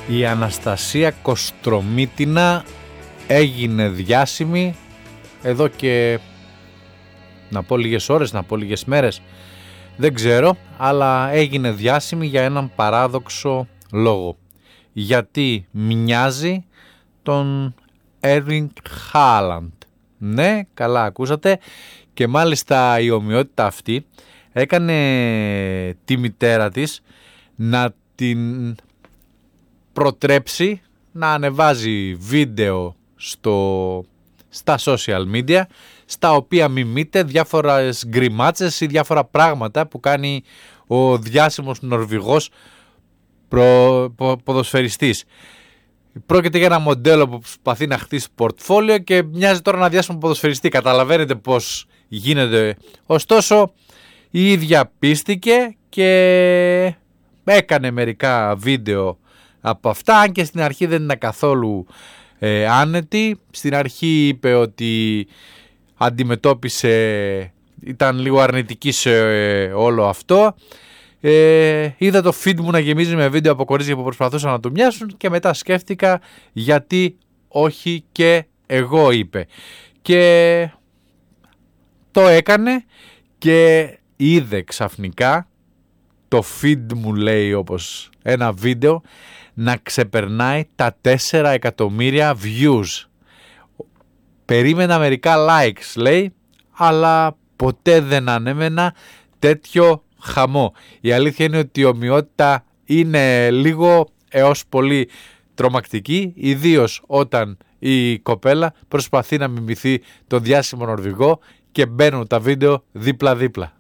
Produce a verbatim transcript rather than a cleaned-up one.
Η Αναστασία Κοστρομίτινα έγινε διάσημη εδώ και να πω λίγες ώρες, να πω λίγες μέρες, δεν ξέρω, αλλά έγινε διάσημη για έναν παράδοξο λόγο. Γιατί μοιάζει τον Erling Haaland. Ναι, καλά ακούσατε. Και μάλιστα η ομοιότητα αυτή έκανε τη μητέρα της να την προτρέψει να ανεβάζει βίντεο στο, στα social media, στα οποία μιμείται διάφορες γκριμάτσες ή διάφορα πράγματα που κάνει ο διάσημος Νορβηγός προ, πο, ποδοσφαιριστής. Πρόκειται για ένα μοντέλο που προσπαθεί να χτίσει πορτφόλιο και μοιάζει τώρα να διάσημο ποδοσφαιριστή. Καταλαβαίνετε πώς γίνεται. Ωστόσο η ίδια πίστηκε και έκανε μερικά βίντεο από αυτά, αν και στην αρχή δεν είναι καθόλου ε, άνετη. Στην αρχή είπε ότι αντιμετώπισε, ήταν λίγο αρνητική σε ε, όλο αυτό. Ε, είδα το feed μου να γεμίζει με βίντεο από κορίτσια που προσπαθούσαν να του μοιάσουν και μετά σκέφτηκα γιατί όχι και εγώ, είπε. Και το έκανε και είδε ξαφνικά το feed μου, λέει, όπως ένα βίντεο να ξεπερνάει τα τέσσερα εκατομμύρια views. Περίμενα μερικά likes, λέει, αλλά ποτέ δεν ανέμενα τέτοιο χαμό. Η αλήθεια είναι ότι η ομοιότητα είναι λίγο έως πολύ τρομακτική, ιδίως όταν η κοπέλα προσπαθεί να μιμηθεί τον διάσημο Νορβηγό και μπαίνουν τα βίντεο δίπλα-δίπλα.